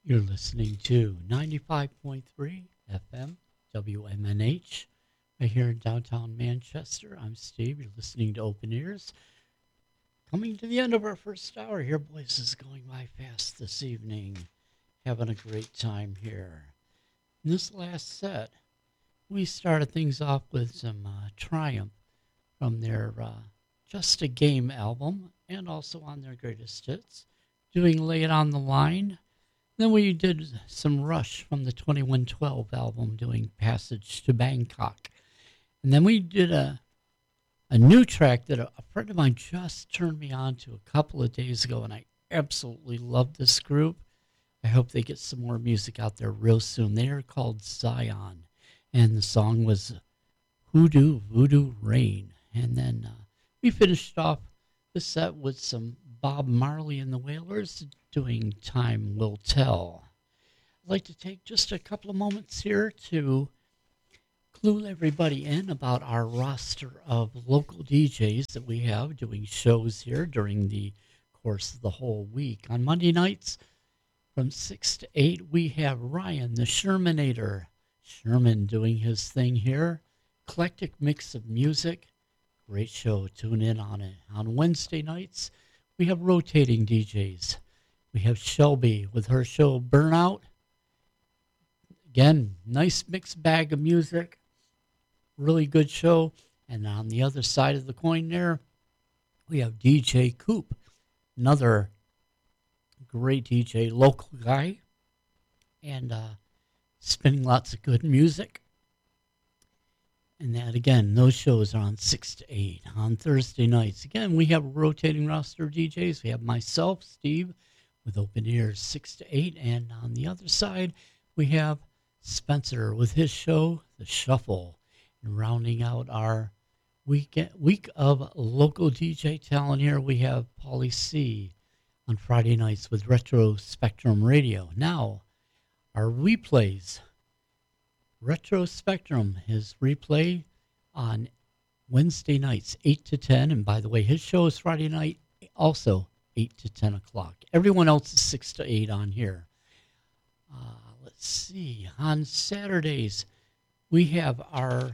You're listening to 95.3 FM WMNH right here in downtown Manchester. I'm Steve. You're listening to Open Ears. Coming to the end of our first hour here, boys. This is going by fast this evening. Having a great time here. In this last set, we started things off with some Triumph from their Just a Game album and also on their greatest hits, doing Lay It on the Line. Then we did some Rush from the 2112 album, doing Passage to Bangkok. And then we did a new track that a friend of mine just turned me on to a couple of days ago, and I absolutely love this group. I hope they get some more music out there real soon. They are called Zion, and the song was Hoodoo Voodoo Rain. And then we finished off the set with some Bob Marley and the Wailers doing Time Will Tell. I'd like to take just a couple of moments here to clue everybody in about our roster of local DJs that we have doing shows here during the course of the whole week. On Monday nights from 6 to 8, we have Ryan the Shermanator. Sherman doing his thing here. Eclectic mix of music. Great show. Tune in on it. On Wednesday nights, we have rotating DJs. We have Shelby with her show Burnout. Again, nice mixed bag of music. Really good show. And on the other side of the coin there, we have DJ Coop. Another great DJ, local guy. And spinning lots of good music. And that, again, those shows are on 6 to 8 on Thursday nights. Again, we have a rotating roster of DJs. We have myself, Steve, with Open Ears 6 to 8. And on the other side, we have Spencer with his show, The Shuffle. And rounding out our week of local DJ talent here, we have Paulie C on Friday nights with Retro Spectrum Radio. Now, our replays. Retro Spectrum, his replay on Wednesday nights, 8 to 10. And by the way, his show is Friday night, also 8 to 10 o'clock. Everyone else is 6 to 8 on here. Let's see. On Saturdays, we have our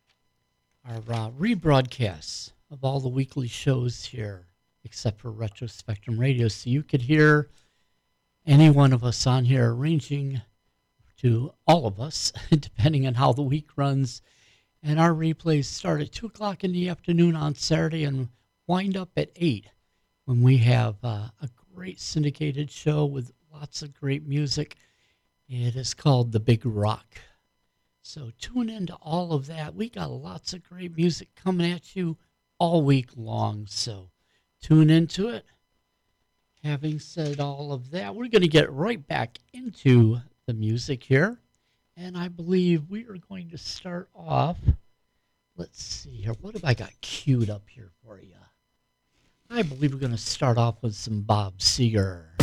rebroadcasts of all the weekly shows here, except for Retro Spectrum Radio. So you could hear any one of us on here, ranging to all of us, depending on how the week runs. And our replays start at 2 o'clock in the afternoon on Saturday and wind up at 8 when we have a great syndicated show with lots of great music. It is called The Big Rock. So tune into all of that. We got lots of great music coming at you all week long, so tune into it. Having said all of that, we're going to get right back into the music here, and I believe we are going to start off. Let's see here. What have I got queued up here for you? I believe we're going to start off with some Bob Seger.